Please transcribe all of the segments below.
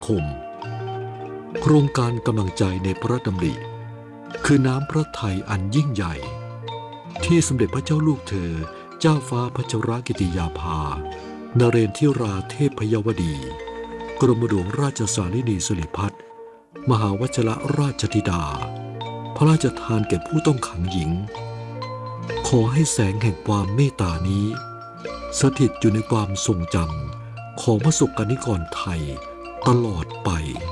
คมโครงการกำลังใจในพระดำริคือน้ำพระทัยอันยิ่งใหญ่ที่สมเด็จพระเจ้าลูกเธอเจ้าฟ้าพัชรกิติยาภานเรนทิราเทพพยวดีกรมหลวงราชสารินีสิริพัฒน์มหาวชิรราชธิดาพระราชทานแก่ผู้ต้องขังหญิงขอให้แสงแห่งความเมตตานี้สถิตอยู่ในความทรงจำของประสบกนิกรไทยตลอดไป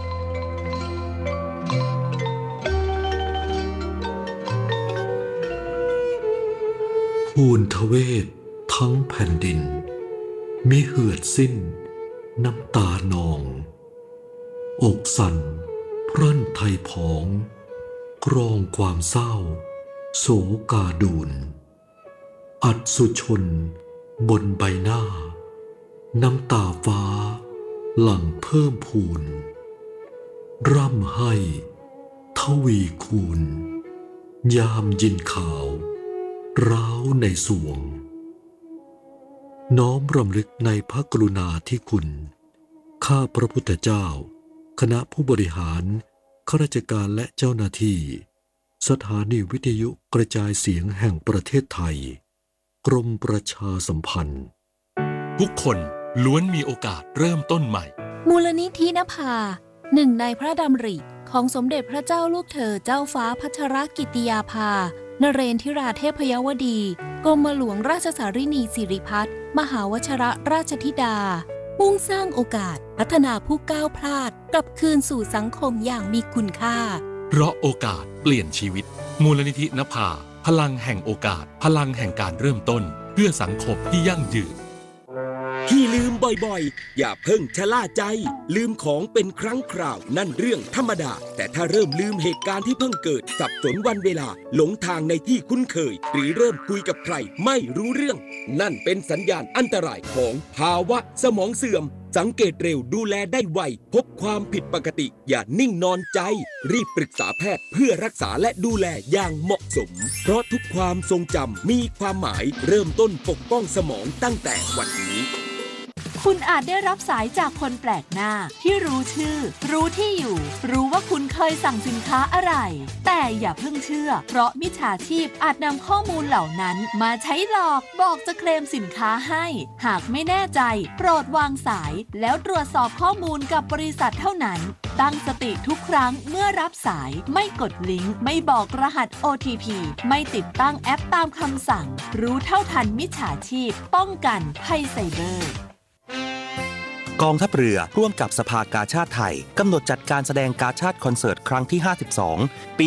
ภูนทเวศทั้งแผ่นดินมิเหือดสิ้นน้ำตานองอกสั่นพรั่นไทยผองกรองความเศร้าโศกาดูนอัศชนบนใบหน้าน้ำตาฟ้าหลั่งเพิ่มพูนร่ำให้ทวีคูณยามยินข่าวร้าวในสวงน้อมรำลึกในพระกรุณาธิคุณข้าพระพุทธเจ้าคณะผู้บริหารข้าราชการและเจ้าหน้าที่สถานีวิทยุกระจายเสียงแห่งประเทศไทยกรมประชาสัมพันธ์ทุกคนล้วนมีโอกาสเริ่มต้นใหม่มูลนิธินภาหนึ่งในพระดำริของสมเด็จพระเจ้าลูกเธอเจ้าฟ้าพัชรกิติยาภานเรนทิราเทพยวดีกรมหลวงราชสารินีสิริพัฒน์มหาวชิรราชธิดามุ่งสร้างโอกาสพัฒนาผู้ก้าวพลาดกลับคืนสู่สังคมอย่างมีคุณค่าเพราะโอกาสเปลี่ยนชีวิตมูลนิธินภาพลังแห่งโอกาสพลังแห่งการเริ่มต้นเพื่อสังคมที่ยั่งยืนที่ลืมบ่อยๆอย่าเพิ่งชะล่าใจลืมของเป็นครั้งคราวนั่นเรื่องธรรมดาแต่ถ้าเริ่มลืมเหตุการณ์ที่เพิ่งเกิดสับสนวันเวลาหลงทางในที่คุ้นเคยหรือเริ่มคุยกับใครไม่รู้เรื่องนั่นเป็นสัญญาณอันตรายของภาวะสมองเสื่อมสังเกตเร็วดูแลได้ไวพบความผิดปกติอย่านิ่งนอนใจรีบปรึกษาแพทย์เพื่อรักษาและดูแลอย่างเหมาะสมเพราะทุกความทรงจำมีความหมายเริ่มต้นปกป้องสมองตั้งแต่วันนี้คุณอาจได้รับสายจากคนแปลกหน้าที่รู้ชื่อรู้ที่อยู่รู้ว่าคุณเคยสั่งสินค้าอะไรแต่อย่าเพิ่งเชื่อเพราะมิจฉาชีพอาจนำข้อมูลเหล่านั้นมาใช้หลอกบอกจะเคลมสินค้าให้หากไม่แน่ใจโปรดวางสายแล้วตรวจสอบข้อมูลกับบริษัทเท่านั้นตั้งสติทุกครั้งเมื่อรับสายไม่กดลิงก์ไม่บอกรหัส OTP ไม่ติดตั้งแอปตามคำสั่งรู้เท่าทันมิจฉาชีพป้องกันภัยไซเบอร์กองทัพเรือร่วมกับสภากาชาดไทยกำหนดจัดการแสดงกาชาดคอนเสิร์ตครั้งที่ 52 ปี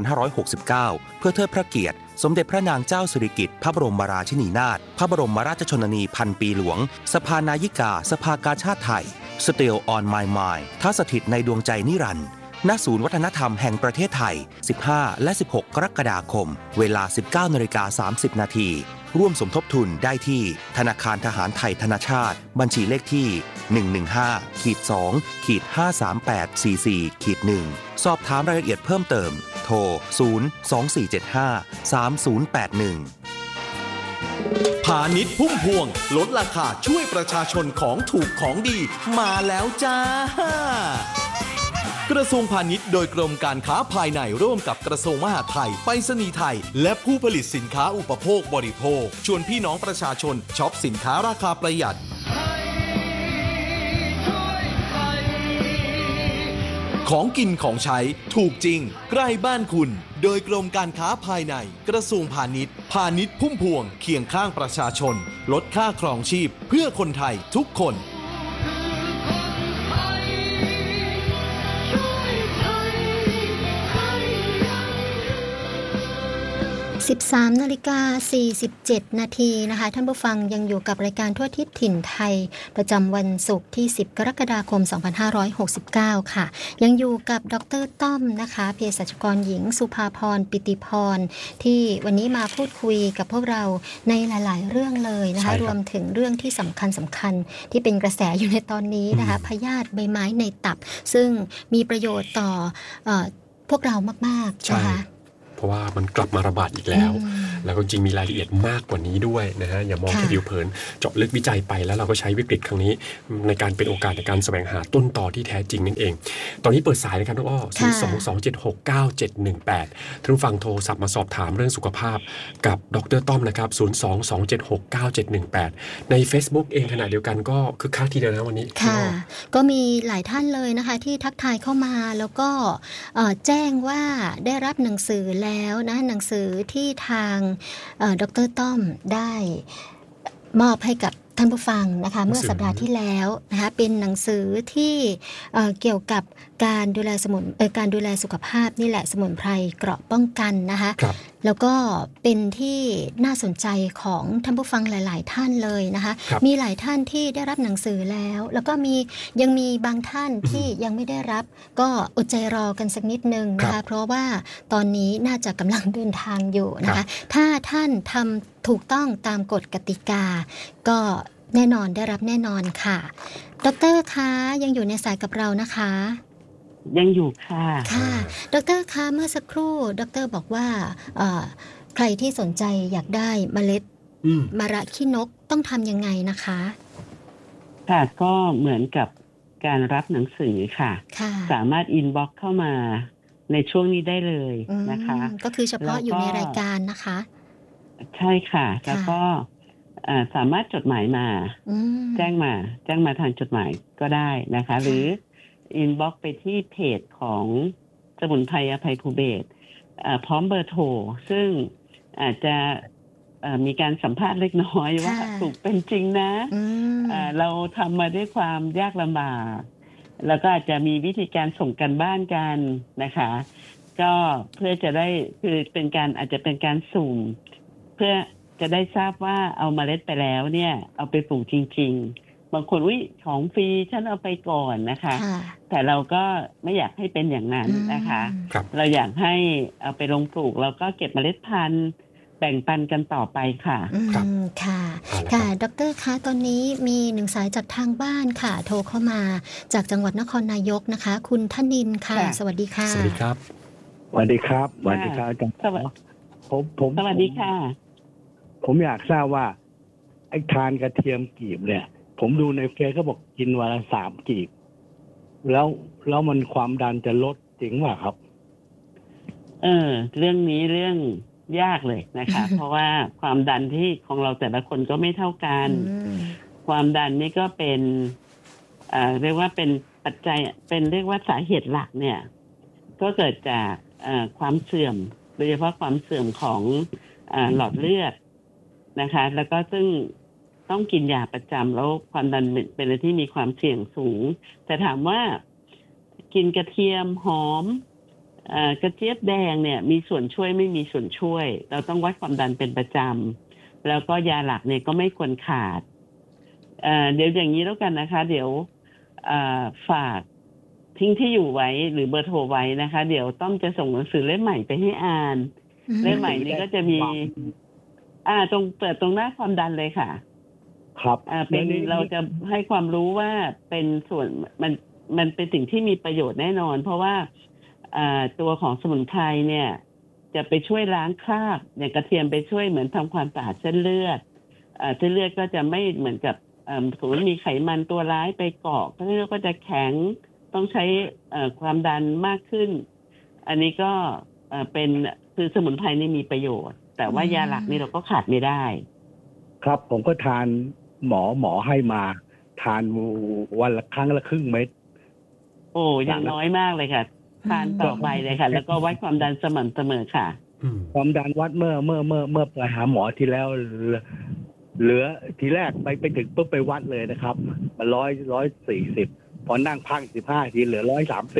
2569 เพื่อเทิดพระเกียรติสมเด็จพระนางเจ้าสิริกิติ์พระบรมราชินีนาถพระบรมราชชนนีพันปีหลวงสภานายิกาสภากาชาดไทย Still on My Mind ท้าสถิตในดวงใจนิรันดร์ณศูนย์วัฒนธรรมแห่งประเทศไทย 15 และ 16 กรกฎาคมเวลา 19:30 น.ร่วมสมทบทุนได้ที่ธนาคารทหารไทยธนชาติบัญชีเลขที่ 115-2-53844-1 สอบถามรายละเอียดเพิ่มเติมโทร 024753081 พาณิชย์พุ่มพวงลดราคาช่วยประชาชนของถูกของดีมาแล้วจ้ากระทรวงพาณิชย์โดยกรมการค้าภายในร่วมกับกระทรวงมหาดไทยไปรษณีย์ไทยและผู้ผลิตสินค้าอุปโภคบริโภคชวนพี่น้องประชาชนช็อปสินค้าราคาประหยัดของกินของใช้ถูกจริงใกล้บ้านคุณโดยกรมการค้าภายในกระทรวงพาณิชย์พาณิชย์พุ่มพวงเคียงข้างประชาชนลดค่าครองชีพเพื่อคนไทยทุกคน 13:47 นาทีนะคะท่านผู้ฟังยังอยู่กับรายการทั่วทิศถิ่นไทยประจำวันศุกร์ที่10 กรกฎาคม 2569 ค่ะยังอยู่กับดร.ต้อมนะคะเภสัชกรหญิงสุภาพรปิติพรที่วันนี้มาพูดคุยกับพวกเราในหลายๆเรื่องเลยนะคะรวมถึงเรื่องที่สำคัญที่เป็นกระแสอยู่ในตอนนี้นะคะพยาธิใบไม้ในตับซึ่งมีประโยชน์ต่อพวกเรามากๆนะคะเพราะว่ามันกลับมาระบาดอีกแล้วแล้วก็จริงมีรายละเอียดมากกว่านี้ด้วยนะฮะอย่ามองแค่ผิวเผินเจาะลึกวิจัยไปแล้วเราก็ใช้วิกฤตครั้งนี้ในการเป็นโอกาสในการแสวงหาต้นตอที่แท้จริงนั่นเองตอนนี้เปิดสายนะครับน้องอ้อ 022769718 ท่านผู้ฟังโทรศัพท์มาสอบถามเรื่องสุขภาพกับดร.ต้อมนะครับ 022769718 ใน Facebook เองขณะเดียวกันก็คึกคักทีเดียวนะวันนี้ค่ะก็มีหลายท่านเลยนะคะที่ทักทายเข้ามาแล้วก็แจ้งว่าได้รับหนังสือแล้วนะหนังสือที่ทางดร.ต้อมได้มอบให้กับท่านผู้ฟังนะคะเมื่อสัปดาห์ที่แล้วนะคะเป็นหนังสือที่เกี่ยวกับการดูแลการดูแลสุขภาพนี่แหละสมุนไพรเกราะป้องกันนะคะแล้วก็เป็นที่น่าสนใจของท่านผู้ฟังหลายๆท่านเลยนะคะมีหลายท่านที่ได้รับหนังสือแล้วก็ยังมีบางท่านที่ยังไม่ได้รับก็อดใจรอกันสักนิดนึงนะคะเพราะว่าตอนนี้น่าจะกำลังเดินทางอยู่นะคะถ้าท่านทำถูกต้องตามกฎกติกาก็แน่นอนได้รับแน่นอนค่ะดร.คะยังอยู่ในสายกับเรานะคะยังอยู่ค่ะค่ะดร.คะเมื่อสักครู่ดร.บอกว่าใครที่สนใจอยากได้เมล็ดมะระขี้นกต้องทำยังไงนะคะค่ะก็เหมือนกับการรับหนังสือค่ะสามารถอินบ็อกซ์เข้ามาในช่วงนี้ได้เลยนะคะก็คือเฉพาะอยู่ในรายการนะคะใช่ค่ะแล้วก็สามารถจดหมายมาแจ้งมาทางจดหมายก็ได้นะคะหรืออินบ็อกซ์ไปที่เพจของสมุนไพรอภัยภูเบศรพร้อมเบอร์โทรซึ่งอาจจะมีการสัมภาษณ์เล็กน้อยว่าถูกเป็นจริงนะเราทำมาด้วยความยากลำบากแล้วก็อาจจะมีวิธีการส่งกันบ้านกันนะคะก็เพื่อจะได้คือเป็นการอาจจะเป็นการสุ่มเพื่อจะได้ทราบว่าเอาเมล็ดไปแล้วเนี่ยเอาไปปลูกจริงๆบางคนของฟรีฉันเอาไปก่อนนะคะแต่เราก็ไม่อยากให้เป็นอย่างนั้นนะคะเราอยากให้เอาไปลงปลูกแล้วก็เก็บเมล็ดพันธุ์แบ่งปันกันต่อไปค่ะค่ะดร.คะตอนนี้มีหนึ่งสายจากทางบ้านค่ะโทรเข้ามาจากจังหวัดนครนายกนะคะคุณธนินค่ะสวัสดีค่ะสวัสดีครับสวัสดีครับสวัสดีครับอาจารย์ผมสวัสดีค่ะผมอยากทราบว่าไอ้ทานกระเทียมกีบเนี่ยผมดูในเฟซเขาบอกกินวันละ3 กีบแล้วมันความดันจะลดจริงป่ะครับเรื่องนี้เรื่องยากเลยนะคะ เพราะว่าความดันที่ของเราแต่ละคนก็ไม่เท่ากันความดันนี่ก็เป็นเรียกว่าเป็นปัจจัยเป็นเรียกว่าสาเหตุหลักเนี่ยก็เกิดจากความเสื่อมโดยเฉพาะความเสื่อมของหลอดเลือดนะคะแล้วก็ซึ่งต้องกินยาประจำแล้วความดันเป็นอะไรที่มีความเสี่ยงสูงแต่ถามว่ากินกระเทียมหอมกระเจี๊ยบแดงเนี่ยมีส่วนช่วยไม่มีส่วนช่วยเราต้องวัดความดันเป็นประจำแล้วก็ยาหลักเนี่ยก็ไม่ควรขาดเดี๋ยวอย่างนี้แล้วกันนะคะเดี๋ยวฝากทิ้งที่อยู่ไว้หรือเบอร์โทรไว้นะคะเดี๋ยวต้องจะส่งหนังสือเล่มใหม่ไปให้อ่านเล่มใหม่นี้ก็จะมีตรงเปิดตรงหน้าความดันเลยค่ะครับเป็นเราจะให้ความรู้ว่าเป็นส่วนมันเป็นสิ่งที่มีประโยชน์แน่นอนเพราะว่าตัวของสมุนไพรเนี่ยจะไปช่วยล้างคราบอย่างกระเทียมไปช่วยเหมือนทำความสะอาดเส้นเลือดเส้นเลือดก็จะไม่เหมือนกับสมมติมีไขมันตัวร้ายไปเกาะเส้นเลือดก็จะแข็งต้องใช้ความดันมากขึ้นอันนี้ก็เป็นคือสมุนไพรนี่มีประโยชน์แต่ว่ายาหลักนี่เราก็ขาดไม่ได้ครับผมก็ทานหมอให้มาทานวันละครั้งละครึ่งเม็ดโอ้ยังน้อยมากเลยค่ะทานต่อไปเลยค่ะแล้วก็วัดความดันสม่ำเสมอค่ะความดันวัดเมื่อไปหาหมอที่แล้วเหลือทีแรกไปถึงปุ๊บไปวัดเลยนะครับมัน140พอนั่งพัก15 ทีเหลือ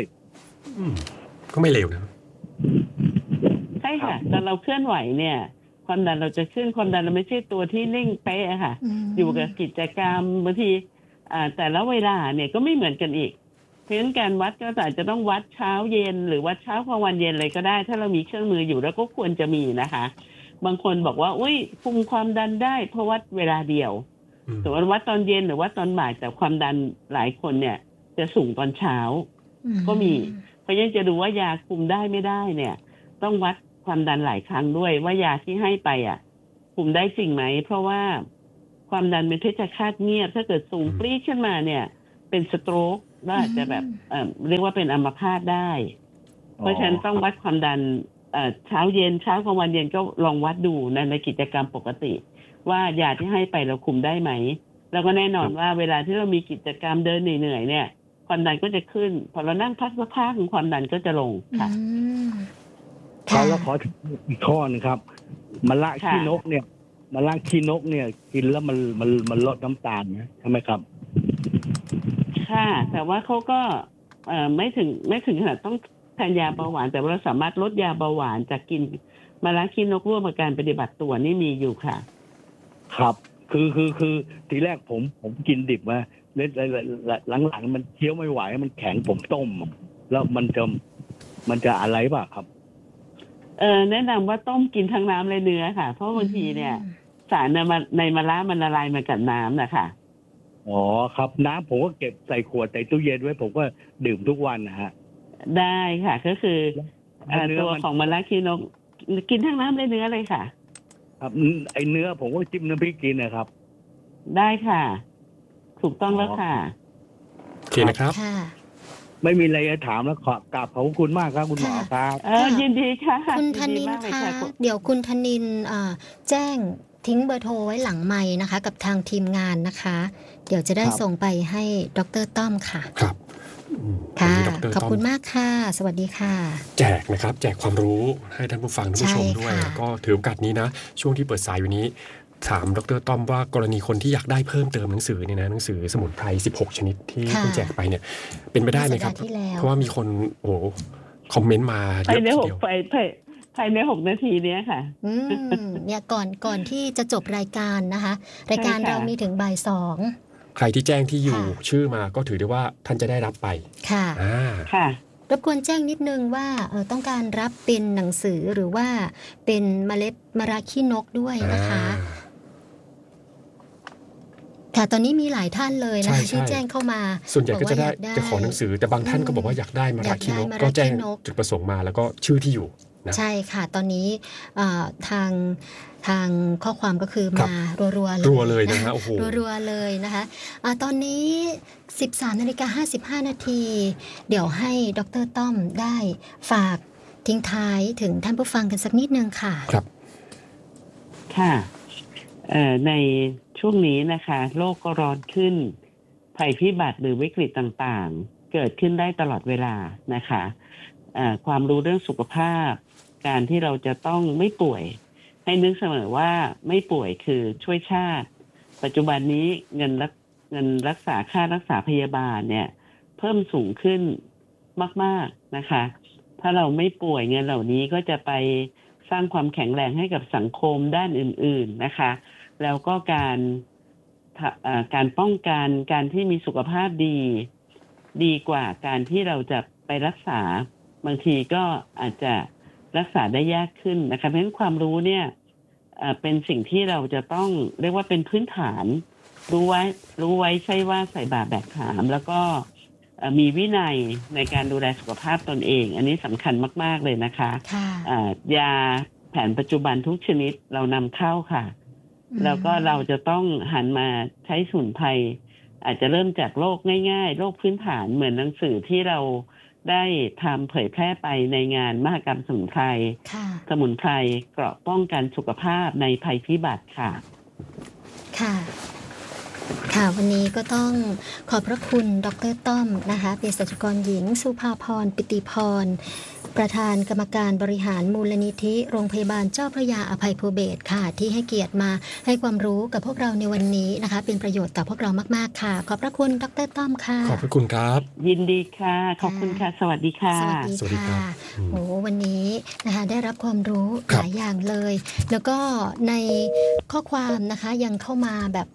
130 ก็ไม่เร็วนะใช่ค่ะแต่เราเคลื่อนไหวเนี่ยความดันเราจะขึ้นความดันเราไม่ใช่ตัวที่นิ่งเป๊ะค่ะอยู่กับกิจกรรมบางทีแต่ละเวลาเนี่ยก็ไม่เหมือนกันอีกเพราะฉะนั้นการวัดก็อาจจะต้องวัดเช้าเย็นหรือวัดเช้ากลางวันเย็นเลยก็ได้ถ้าเรามีเครื่องมืออยู่แล้วก็ควรจะมีนะคะบางคนบอกว่าอุ้ยคุมความดันได้เพราะวัดเวลาเดียวสมมติวัดตอนเย็นหรือว่าตอนบ่ายแต่ความดันหลายคนเนี่ยจะสูงตอนเช้าก็มีเพราะฉะนั้นจะดูว่ายาคุมได้ไม่ได้เนี่ยต้องวัดความดันหลายครั้งด้วยว่ายาที่ให้ไปคุมได้จริงไหมเพราะว่าความดันเป็นเพชฌฆาตเงียบถ้าเกิดสูงปรี๊ดขึ้นมาเนี่ยเป็นสโตรกก็อาจจะแบบเรียกว่าเป็นอัมพาตได้เพราะฉะนั้นต้องวัดความดันเช้าเย็นเช้ากลางวันเย็นก็ลองวัดดูในกิจกรรมปกติว่ายาที่ให้ไปเราคุมได้ไหมแล้วก็แน่นอนว่าเวลาที่เรามีกิจกรรมเดินเหนื่อยเนี่ยความดันก็จะขึ้นพอเรานั่งพักสักพักความดันก็จะลงค่ะแล้วขออีกข้อนึงครับมะละขี้นกเนี่ยมะละขี้นกเนี่ยกินแล้วมันลดน้ำตาลนะใช่ไหมครับค่ะแต่ว่าเขาก็ไม่ถึงขนาดต้องทานยาเบาหวานแต่ว่าเราสามารถลดยาเบาหวานจากกินมะละขี้นกร่วมกับการปฏิบัติตัวนี่มีอยู่ค่ะครับคือทีแรกผมกินดิบมาหลังๆมันเคี้ยวไม่ไหวมันแข็งผมต้มแล้วมันจะอะไรป่ะครับแนะนำว่าต้มกินทั้งน้ำและเนื้อค่ะเพราะบางทีเนี่ยสารในมะระมันละลายมากับน้ำนะคะอ๋อครับน้ำผมก็เก็บใส่ขวดใส่ตู้เย็นไว้ผมก็ดื่มทุกวันนะฮะได้ค่ะก็คือตัวของมะระขี้นกกินทั้งน้ำและเนื้อเลยค่ะครับไอเนื้อผมก็จิ้มน้ำพริกกินนะครับได้ค่ะถูกต้องแล้วค่ะโอเคนะครับไม่มีอะไรจะถามแล้วขอกราบขอบคุณมากครับคุณหมอครับยินดีค่ะคุณธนินท์คะเดี๋ยวคุณธนินท์แจ้งทิ้งเบอร์โทรไว้หลังไมค์นะคะกับทางทีมงานนะคะเดี๋ยวจะได้ส่งไปให้ดร.ต้อมค่ะครับค่ะขอบคุณมากค่ะสวัสดีค่ะแจกนะครับแจกความรู้ให้ท่านผู้ฟังท่านผู้ชมด้วยก็ถือโอกาสนี้นะช่วงที่เปิดสายอยู่นี้ถามดร.ต้อมว่ากรณีคนที่อยากได้เพิ่มเติมหนังสือเนี่ยนะหนังสือสมุนไพร16ชนิดที่คุณแจกไปเนี่ยเป็นไปได้ไหมครับเพราะว่ามีคนคอมเมนต์มาเยอะทีเดียวภายใน6 นาทีเนี้ยค่ะเนี่ยก่อนที่จะจบรายการนะคะรายการเรามีถึงบ่าย 2 ใครที่แจ้งที่อยู่ชื่อมาก็ถือได้ว่าท่านจะได้รับไปค่ะค่ะรบกวนแจ้งนิดนึงว่าต้องการรับเป็นหนังสือหรือว่าเป็นเมล็ดมะระขี้นกด้วยนะคะค่ะตอนนี้มีหลายท่านเลยนะคะที่แจ้งเข้ามาส่วนใหญ่ก็จะขอหนังสือแต่บางท่านก็บอกว่าอยากได้มะระขี้นกก็แจ้งจุดประสงค์มาแล้วก็ชื่อที่อยู่ใช่ค่ะตอนนี้ทางข้อความก็คือมารัวเลยนะฮะโอ้โหรัวเลยนะคะตอนนี้ 13:55 นาทีเดี๋ยวให้ดร.ต้อมได้ฝากทิ้งท้ายถึงท่านผู้ฟังกันสักนิดนึงค่ะครับค่ะในช่วงนี้นะคะโลกก็ร้อนขึ้นภัยพิบัติหรือวิกฤตต่างๆเกิดขึ้นได้ตลอดเวลานะคะความรู้เรื่องสุขภาพการที่เราจะต้องไม่ป่วยให้นึกเสมอว่าไม่ป่วยคือช่วยชาติปัจจุบันนี้เงินรักษาค่ารักษาพยาบาลเนี่ยเพิ่มสูงขึ้นมากๆนะคะถ้าเราไม่ป่วยเงินเหล่านี้ก็จะไปสร้างความแข็งแรงให้กับสังคมด้านอื่นๆนะคะแล้วก็การป้องกันการที่มีสุขภาพดีกว่าการที่เราจะไปรักษาบางทีก็อาจจะรักษาได้ยากขึ้นนะคะเพราะฉะนั้นความรู้เนี่ยเป็นสิ่งที่เราจะต้องเรียกว่าเป็นพื้นฐานรู้ไว้ใช่ว่าใส่บาตรแบกหามแล้วก็มีวินัยในการดูแลสุขภาพตนเองอันนี้สำคัญมากๆเลยนะคะยาแผนปัจจุบันทุกชนิดเรานำเข้าค่ะแล้วก็เราจะต้องหันมาใช้สมุนไพรอาจจะเริ่มจากโรคง่ายๆโรคพื้นฐานเหมือนหนังสือที่เราได้ทำเผยแพร่ไปในงานมหกรรมสมุนไพรสมุนไพรเกราะป้องกันสุขภาพในภัยพิบัติค่ะค่ะวันนี้ก็ต้องขอบพระคุณดร.ต้อมนะคะเภสัชกรหญิงสุภาพรปิติพรประธานกรรมการบริหารมูลนิธิโรงพยาบาลเจ้าพระยาอภัยภูเบศรค่ะที่ให้เกียรติมาให้ความรู้กับพวกเราในวันนี้นะคะเป็นประโยชน์ต่อพวกเรามากๆค่ะขอบพระคุณดร.ต้อมค่ะขอบพระคุณครับยินดีค่ะขอบคุณค่ะสวัสดีค่ะสวัสดีค่ะโอ้วันนี้นะคะได้รับความรู้หลายอย่างเลยแล้วก็ในข้อความนะคะยังเข้ามาแบบ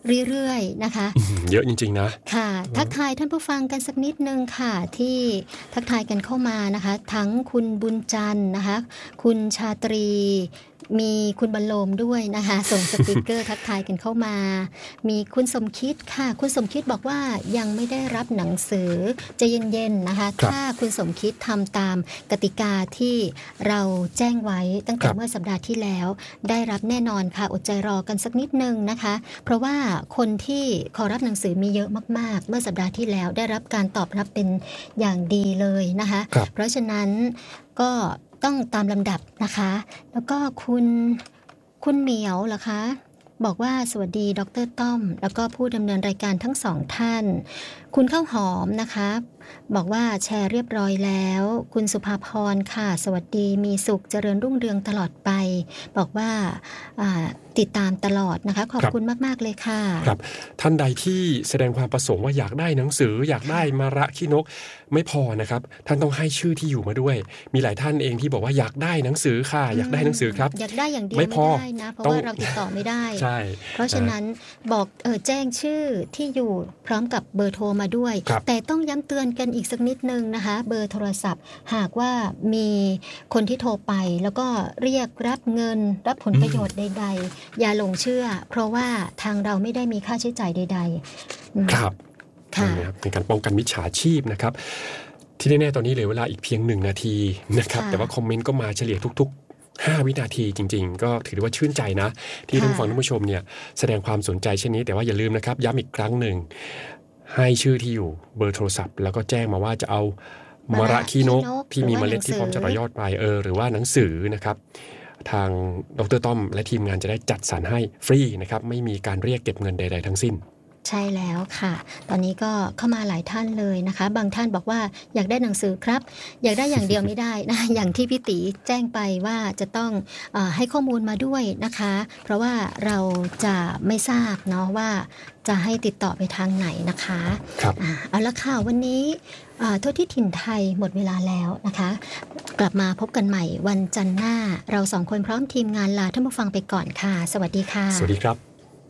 เรื่อยๆนะคะเยอะจริงๆนะค่ะทักทายท่านผู้ฟังกันสักนิดนึงค่ะที่ทักทายกันเข้ามานะคะทั้งคุณบุญจันทร์นะคะคุณชาตรีมีคุณบรรโลมด้วยนะคะส่งสติกเกอร์ทักทายกันเข้ามามีคุณสมคิดค่ะคุณสมคิดบอกว่ายังไม่ได้รับหนังสือใจเย็นๆนะคะถ้าคุณสมคิดทำตามกติกาที่เราแจ้งไว้ตั้งแต่เมื่อสัปดาห์ที่แล้วได้รับแน่นอนค่ะอดใจรอกันสักนิดนึงนะคะเพราะว่าคนที่ขอรับหนังสือมีเยอะมากๆเมื่อสัปดาห์ที่แล้วได้รับการตอบรับเป็นอย่างดีเลยนะคะเพราะฉะนั้นก็ต้องตามลำดับนะคะแล้วก็คุณเหมียวเหรอคะบอกว่าสวัสดีดร.ต้อมแล้วก็ผู้ดำเนินรายการทั้งสองท่านคุณข้าวหอมนะคะบอกว่าแชร์เรียบร้อยแล้วคุณสุภาพรค่ะสวัสดีมีสุขเจริญรุ่งเรืองตลอดไปบอกว่าติดตามตลอดนะคะขอบคุณมากๆเลยค่ะครับท่านใดที่แสดงความประสงค์ว่าอยากได้หนังสืออยากได้มาระขี้นกไม่พอนะครับท่านต้องให้ชื่อที่อยู่มาด้วยมีหลายท่านเองที่บอกว่าอยากได้หนังสือค่ะอยากได้หนังสือครับอยากได้อย่างเดียวไม่ได้นะเพราะว่าเราติดต่อไม่ได้ใช่เพราะฉะนั้นบอกแจ้งชื่อที่อยู่พร้อมกับเบอร์โทรมาด้วยแต่ต้องย้ำเตือนกันอีกสักนิดนึงนะคะเบอร์โทรศัพท์หากว่ามีคนที่โทรไปแล้วก็เรียกรับเงินรับผลประโยชน์ใดๆอย่าหลงเชื่อเพราะว่าทางเราไม่ได้มีค่าใช้จ่ายใดๆครับค่ะเป็นการป้องกันมิจฉาชีพนะครับที่แน่ๆตอนนี้เหลือเวลาอีกเพียง1 นาทีนะครับแต่ว่าคอมเมนต์ก็มาเฉลี่ยทุกๆ5 วินาทีจริงๆก็ถือว่าชื่นใจนะที่ท่านฟังท่านผู้ชมเนี่ยแสดงความสนใจเช่นนี้แต่ว่าอย่าลืมนะครับย้ำอีกครั้งหนึ่งให้ชื่อที่อยู่เบอร์โทรศัพท์แล้วก็แจ้งมาว่าจะเอามะระขี้นกที่มีเมล็ดที่พร้อมจะต่อยอดไปหรือว่าหนังสือนะครับทางดร.ต้อมและทีมงานจะได้จัดสรรให้ฟรีนะครับไม่มีการเรียกเก็บเงินใดๆทั้งสิ้นใช่แล้วค่ะตอนนี้ก็เข้ามาหลายท่านเลยนะคะบางท่านบอกว่าอยากได้หนังสือครับอยากได้อย่างเดียวไม่ได้นะอย่างที่พี่ตีแจ้งไปว่าจะต้องให้ข้อมูลมาด้วยนะคะเพราะว่าเราจะไม่ทราบเนาะว่าจะให้ติดต่อไปทางไหนนะคะเอาละค่ะวันนี้ทั่วที่ถิ่นไทยหมดเวลาแล้วนะคะกลับมาพบกันใหม่วันจันทร์หน้าเรา2 คนพร้อมทีมงานลาท่านผู้ฟังไปก่อนค่ะสวัสดีค่ะสวัสดีครับ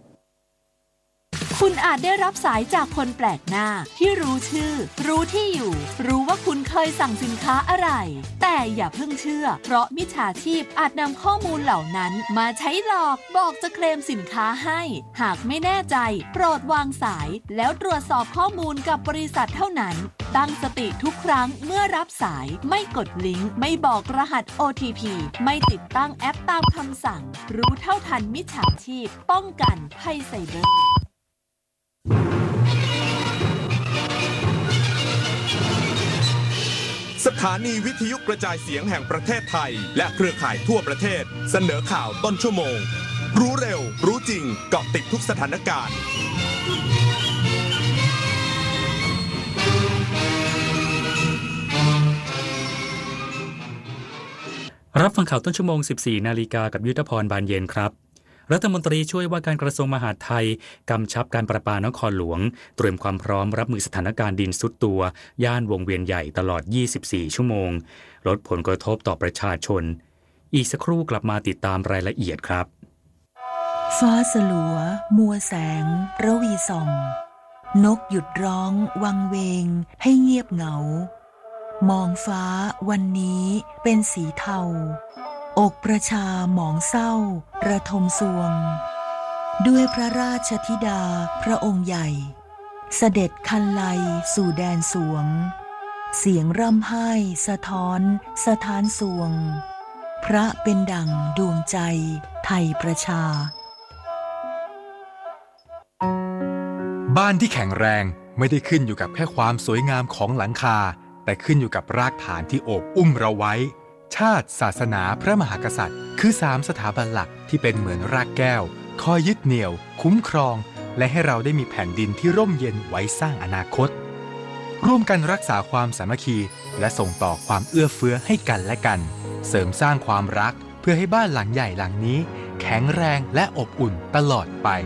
คุณอาจได้รับสายจากคนแปลกหน้าที่รู้ชื่อรู้ที่อยู่รู้ว่าคุณเคยสั่งสินค้าอะไรแต่อย่าเพิ่งเชื่อเพราะมิจฉาชีพอาจนำข้อมูลเหล่านั้นมาใช้หลอกบอกจะเคลมสินค้าให้หากไม่แน่ใจโปรดวางสายแล้วตรวจสอบข้อมูลกับบริษัทเท่านั้นตั้งสติทุกครั้งเมื่อรับสายไม่กดลิงก์ไม่บอกรหัส OTP ไม่ติดตั้งแอปตามคำสั่งรู้เท่าทันมิจฉาชีพป้องกันภัยไซเบอร์สถานีวิทยุกระจายเสียงแห่งประเทศไทยและเครือข่ายทั่วประเทศเสนอข่าวต้นชั่วโมงรู้เร็วรู้จริงเกาะติดทุกสถานการณ์รับฟังข่าวต้นชั่วโมง 14 นาฬิกากับยุทธพรบานเย็นครับรัฐมนตรีช่วยว่าการกระทรวงมหาดไทยกำชับการประปานครหลวงเตรียมความพร้อมรับมือสถานการณ์ดินทรุดตัวย่านวงเวียนใหญ่ตลอด 24 ชั่วโมงลดผลกระทบต่อประชาชนอีกสักครู่กลับมาติดตามรายละเอียดครับฟ้าสลัวมัวแสงระวีส่องนกหยุดร้องวังเวงให้เงียบเหงามองฟ้าวันนี้เป็นสีเทาอกประชาหมองเศร้าระทมสวงด้วยพระราชธิดาพระองค์ใหญ่เสด็จคันไลสู่แดนสวงเสียงร่ำไห้สะท้อนสถานสวงพระเป็นดั่งดวงใจไทยประชาบ้านที่แข็งแรงไม่ได้ขึ้นอยู่กับแค่ความสวยงามของหลังคาแต่ขึ้นอยู่กับรากฐานที่โอบอุ้มเราไว้ชาติศาสนาพระมหากษัตริย์คือ3 สถาบันหลักที่เป็นเหมือนรากแก้วคอยยึดเหนี่ยวคุ้มครองและให้เราได้มีแผ่นดินที่ร่มเย็นไว้สร้างอนาคตร่วมกันรักษาความสามัคคีและส่งต่อความเอื้อเฟื้อให้กันและกันเสริมสร้างความรักเพื่อให้บ้านหลังใหญ่หลังนี้แข็งแรงและอบอุ่นตลอดไป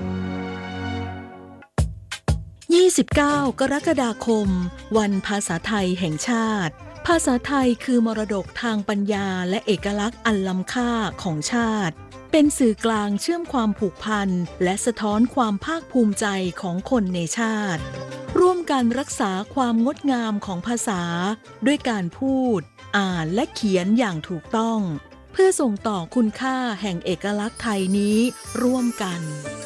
29 กรกฎาคมวันภาษาไทยแห่งชาติภาษาไทยคือมรดกทางปัญญาและเอกลักษณ์อันล้ำค่าของชาติเป็นสื่อกลางเชื่อมความผูกพันและสะท้อนความภาคภูมิใจของคนในชาติร่วมกันรักษาความงดงามของภาษาด้วยการพูดอ่านและเขียนอย่างถูกต้องเพื่อส่งต่อคุณค่าแห่งเอกลักษณ์ไทยนี้ร่วมกัน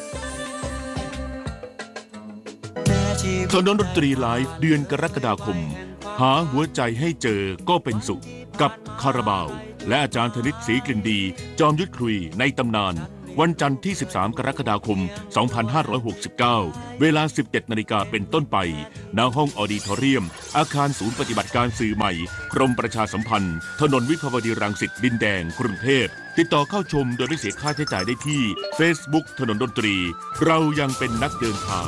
ถนนดนตรีไลฟ์เดือนกรกฎาคมหาหัวใจให้เจอก็เป็นสุขกับคาราบาวและอาจารย์ธนิตศรีกลิ่นดีจอมยุทธคุยในตำนานวันจันทร์ที่ 13 กรกฎาคม 2569 เวลา 17 นาฬิกาเป็นต้นไปณห้องออดิทอเรียมอาคารศูนย์ปฏิบัติการสื่อใหม่กรมประชาสัมพันธ์ถนนวิภาวดีรังสิตดินแดงกรุงเทพติดต่อเข้าชมโดยไม่เสียค่าใช้จ่ายได้ที่ Facebook ถนนดนตรีเรายังเป็นนักเดินทาง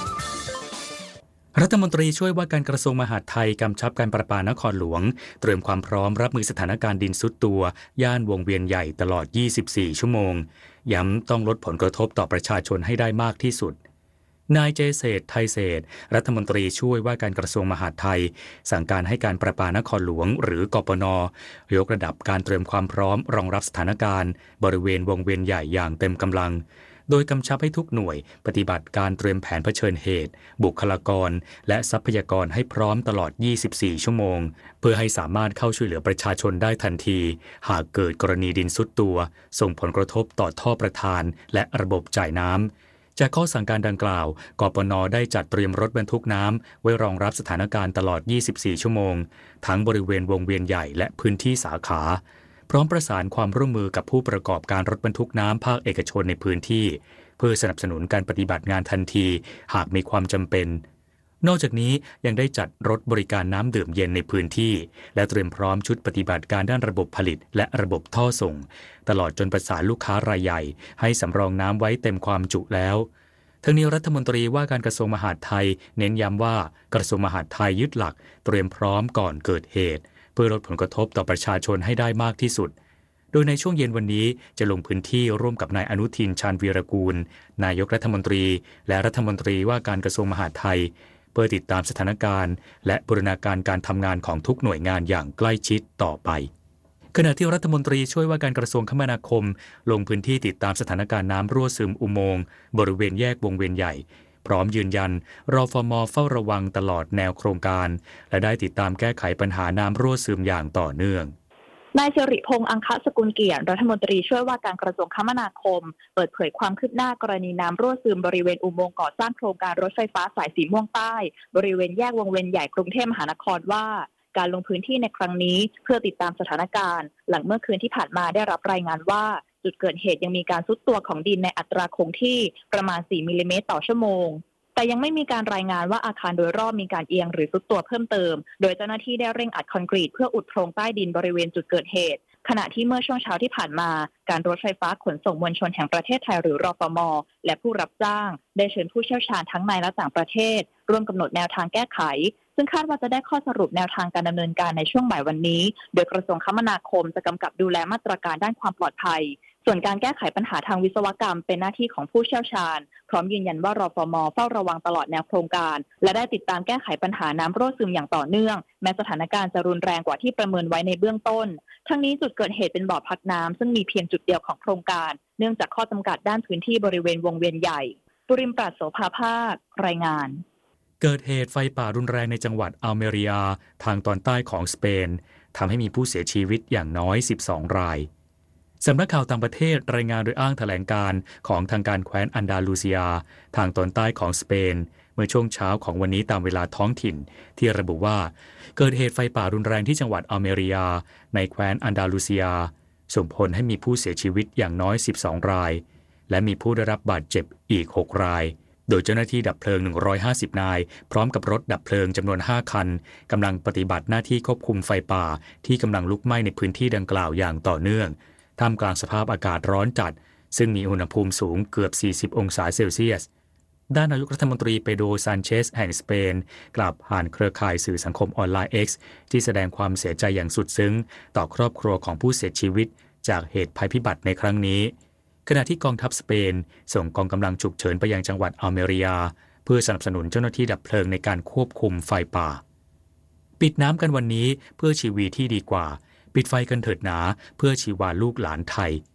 รัฐมนตรีช่วยว่าการกระทรวงมหาดไทยกำชับการประปานครหลวงเตรียมความพร้อมรับมือสถานการณ์ดินซุดตัวย่านวงเวียนใหญ่ตลอด 24 ชั่วโมงย้ำต้องลดผลกระทบต่อประชาชนให้ได้มากที่สุดนายเจเศรษฐ์ไทยเศรษฐ์รัฐมนตรีช่วยว่าการกระทรวงมหาดไทยสั่งการให้การประปานครหลวงหรือกปน.ยกระดับการเตรียมความพร้อมรองรับสถานการณ์บริเวณวงเวียนใหญ่อย่างเต็มกำลังโดยกำชับให้ทุกหน่วยปฏิบัติการเตรียมแผนเผชิญเหตุบุคลากรและทรัพยากรให้พร้อมตลอด 24 ชั่วโมงเพื่อให้สามารถเข้าช่วยเหลือประชาชนได้ทันทีหากเกิดกรณีดินทรุดตัวส่งผลกระทบต่อท่อประทานและระบบจ่ายน้ำจากข้อสั่งการดังกล่าวกปน.ได้จัดเตรียมรถบรรทุกน้ำไว้รองรับสถานการณ์ตลอด 24 ชั่วโมงทั้งบริเวณวงเวียนใหญ่และพื้นที่สาขาพร้อมประสานความร่วมมือกับผู้ประกอบการรถบรรทุกน้ำภาคเอกชนในพื้นที่เพื่อสนับสนุนการปฏิบัติงานทันทีหากมีความจำเป็นนอกจากนี้ยังได้จัดรถบริการน้ำดื่มเย็นในพื้นที่และเตรียมพร้อมชุดปฏิบัติการด้านระบบผลิตและระบบท่อส่งตลอดจนประสานลูกค้ารายใหญ่ให้สำรองน้ำไว้เต็มความจุแล้วทั้งนี้รัฐมนตรีว่าการกระทรวงมหาดไทยเน้นย้ำว่ากระทรวงมหาดไทยยึดหลักเตรียมพร้อมก่อนเกิดเหตุเพื่อลดผลกระทบต่อประชาชนให้ได้มากที่สุดโดยในช่วงเย็นวันนี้จะลงพื้นที่ร่วมกับนายอนุทินชาญวีรกูลนายกรัฐมนตรีและรัฐมนตรีว่าการกระทรวงมหาดไทยเพื่อติดตามสถานการณ์และบูรณาการการทำงานของทุกหน่วยงานอย่างใกล้ชิดต่อไปขณะที่รัฐมนตรีช่วยว่าการกระทรวงคมนาคมลงพื้นที่ติดตามสถานการณ์น้ำรั่วซึมอุโมงค์บริเวณแยกวงเวียนใหญ่พร้อมยืนยันรฟม.เฝ้าระวังตลอดแนวโครงการและได้ติดตามแก้ไขปัญหาน้ำรั่วซึมอย่างต่อเนื่องนายสิริพงษ์อังคสกุลเกียรติรัฐมนตรีช่วยว่าการกระทรวงคมนาคมเปิดเผยความคืบหน้ากรณีน้ำรั่วซึมบริเวณอุโมงค์ก่อสร้างโครงการรถไฟฟ้าสายสีม่วงใต้บริเวณแยกวงเวียนใหญ่กรุงเทพมหานครว่าการลงพื้นที่ในครั้งนี้เพื่อติดตามสถานการณ์หลังเมื่อคืนที่ผ่านมาได้รับรายงานว่าจุดเกิดเหตุยังมีการทรุดตัวของดินในอัตราคงที่ประมาณ4มิลลิเมตรต่อชั่วโมงแต่ยังไม่มีการรายงานว่าอาคารโดยรอบมีการเอียงหรือทรุดตัวเพิ่มเติมโดยเจ้าหน้าที่ได้เร่งอัดคอนกรีตเพื่ออุดโพรงใต้ดินบริเวณจุดเกิดเหตุขณะที่เมื่อช่วงเช้าที่ผ่านมาการรถไฟฟ้าขนส่งมวลชนแห่งประเทศไทยหรือรฟม.และผู้รับจ้างได้เชิญผู้เชี่ยวชาญทั้งในและต่างประเทศร่วมกำหนดแนวทางแก้ไขซึ่งคาดว่าจะได้ข้อสรุปแนวทางการดำเนินการในช่วงบ่ายวันนี้โดยกระทรวงคมนาคมจะกำกับดูแลมาตรการด้านความปลอดภัยส่วนการแก้ไขปัญหาทางวิศวกรรมเป็นหน้าที่ของผู้เชี่ยวชาญพร้อมยืนยันว่ารฟม.เฝ้าระวังตลอดแนวโครงการและได้ติดตามแก้ไขปัญหาน้ำรั่วซึมอย่างต่อเนื่องแม้สถานการณ์จะรุนแรงกว่าที่ประเมินไว้ในเบื้องต้นทั้งนี้จุดเกิดเหตุเป็นบ่อพักน้ำซึ่งมีเพียงจุดเดียวของโครงการเนื่องจากข้อจำกัดด้านพื้นที่บริเวณวงเวียนใหญ่ปุริมปราศโสภาภาครายงานเกิดเหตุไฟป่ารุนแรงในจังหวัดอัลเมรียทางตอนใต้ของสเปนทำให้มีผู้เสียชีวิตอย่างน้อย12รายสำนักข่าวต่างประเทศรายงานโดยอ้างแถลงการของทางการแคว้นอันดาลูซิยาทางตอนใต้ของสเปนเมื่อช่วงเช้าของวันนี้ตามเวลาท้องถิ่นที่ระบุว่าเกิดเหตุไฟป่ารุนแรงที่จังหวัดอัลเมรียในแคว้นอันดาลูซิยาส่งผลให้มีผู้เสียชีวิตอย่างน้อย12รายและมีผู้ได้รับบาดเจ็บอีก6รายโดยเจ้าหน้าที่ดับเพลิง150นายพร้อมกับรถดับเพลิงจำนวน5คันกำลังปฏิบัติหน้าที่ควบคุมไฟป่าที่กำลังลุกไหม้ในพื้นที่ดังกล่าวอย่างต่อเนื่องท่ามกลางสภาพอากาศร้อนจัดซึ่งมีอุณหภูมิสูงเกือบ40องศาเซลเซียสด้านนายกรัฐมนตรีเปโดร ซานเชสแห่งสเปนกล่าวผ่านเครือข่ายสื่อสังคมออนไลน์ X ที่แสดงความเสียใจอย่างสุดซึ้งต่อครอบครัวของผู้เสียชีวิตจากเหตุภัยพิบัติในครั้งนี้ขณะที่กองทัพสเปนส่งกองกำลังฉุกเฉินไปยังจังหวัดอัลเมรียเพื่อสนับสนุนเจ้าหน้าที่ดับเพลิงในการควบคุมไฟป่าปิดน้ำกันวันนี้เพื่อชีวีที่ดีกว่าปิดไฟกันเถิดหนาเพื่อชีวาลูกหลานไทย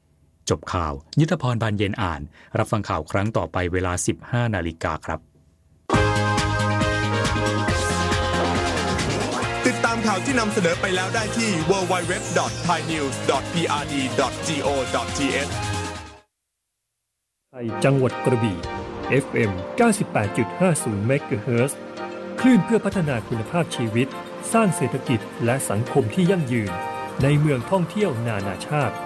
จบข่าวยุทธพรบานเย็นอ่านรับฟังข่าวครั้งต่อไปเวลา 15 นาฬิกาครับติดตามข่าวที่นำเสนอไปแล้วได้ที่ www.thainews.prd.go.th จังหวัดกระบี่ FM 98.50 เมกะเฮิรตซ์คลื่นเพื่อพัฒนาคุณภาพชีวิตสร้างเศรษฐกิจและสังคมที่ยั่งยืนในเมืองท่องเที่ยวนานาชาติ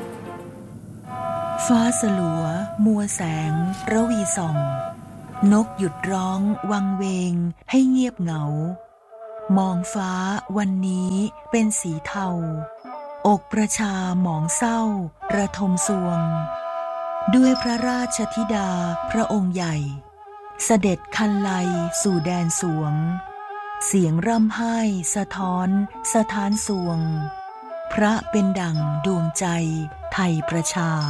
ฟ้าสลัวมัวแสงระวีส่องนกหยุดร้องวังเวงให้เงียบเหงามองฟ้าวันนี้เป็นสีเทาอกประชาหมองเศร้าระทมสวงด้วยพระราชธิดาพระองค์ใหญ่เสด็จคันไลสู่แดนสวงเสียงร่ำไห้สะท้อนสถานสวงพระเป็นดั่งดวงใจไทยประชา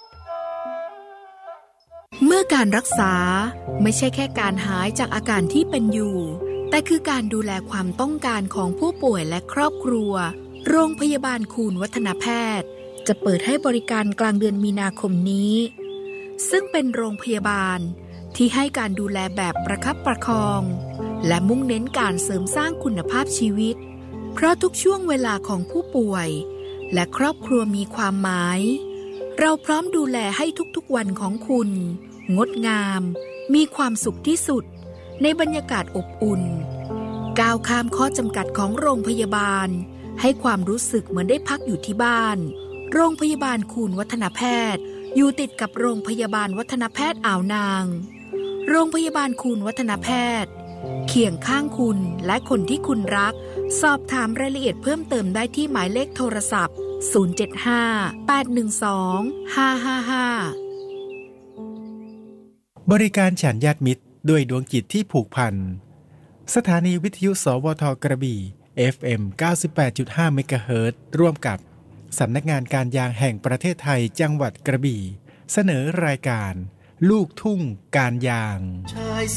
เมื่อการรักษาไม่ใช่แค่การหายจากอาการที่เป็นอยู่แต่คือการดูแลความต้องการของผู้ป่วยและครอบครัวโรงพยาบาลคูณวัฒนแพทย์จะเปิดให้บริการกลางเดือนมีนาคมนี้ซึ่งเป็นโรงพยาบาลที่ให้การดูแลแบบประคับประคองและมุ่งเน้นการเสริมสร้างคุณภาพชีวิตเพราะทุกช่วงเวลาของผู้ป่วยและครอบครัวมีความหมายเราพร้อมดูแลให้ทุกๆวันของคุณงดงามมีความสุขที่สุดในบรรยากาศอบอุ่นก้าวข้ามข้อจำกัดของโรงพยาบาลให้ความรู้สึกเหมือนได้พักอยู่ที่บ้านโรงพยาบาลคูณวัฒนแพทย์อยู่ติดกับโรงพยาบาลวัฒนแพทย์อ่าวนางโรงพยาบาลคูณวัฒนแพทย์เคียงข้างคุณและคนที่คุณรักสอบถามรายละเอียดเพิ่มเติมได้ที่หมายเลขโทรศัพท์075-812-555 บริการฉันญาติมิตรด้วยดวงจิตที่ผูกพันสถานีวิทยุสวทกระบี่ FM 98.5 เมกะเฮิรตซ์ร่วมกับสำนักงานการยางแห่งประเทศไทยจังหวัดกระบี่เสนอรายการลูกทุ่งการยาง